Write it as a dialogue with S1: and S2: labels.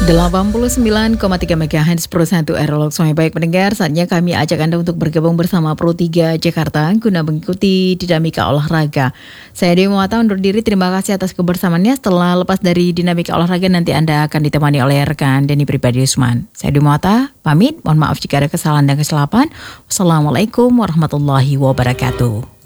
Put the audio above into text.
S1: 89,3 MHz Pro 1 Aerolog. Semuanya baik pendengar, saatnya kami ajak Anda untuk bergabung bersama Pro 3 Jakarta guna mengikuti dinamika olahraga. Saya Dewi Muata undur diri, terima kasih atas kebersamaannya. Setelah lepas dari dinamika olahraga nanti Anda akan ditemani oleh rekan Denny Pribadi Usman. Saya Dewi Muata, pamit, mohon maaf jika ada kesalahan dan kesilapan. Wassalamualaikum warahmatullahi wabarakatuh.